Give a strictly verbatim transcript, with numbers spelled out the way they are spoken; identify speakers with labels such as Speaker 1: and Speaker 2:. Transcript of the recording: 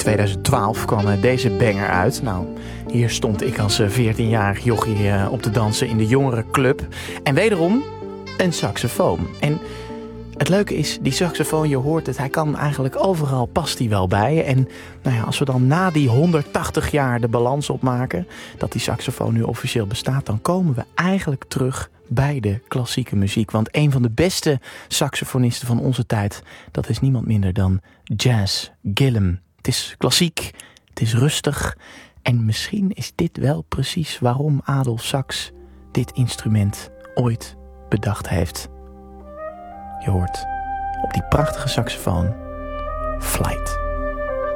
Speaker 1: tweeduizend twaalf kwam deze banger uit. Nou, hier stond ik als veertienjarig jochie op te dansen in de jongerenclub. En wederom een saxofoon. En het leuke is, die saxofoon, je hoort het, hij kan eigenlijk overal, past hij wel bij. En nou ja, als we dan na die honderdtachtig jaar de balans opmaken, dat die saxofoon nu officieel bestaat, dan komen we eigenlijk terug bij de klassieke muziek. Want een van de beste saxofonisten van onze tijd, dat is niemand minder dan Jas Gillem. Het is klassiek, het is rustig en misschien is dit wel precies waarom Adolphe Sax dit instrument ooit bedacht heeft. Je hoort op die prachtige saxofoon Flight.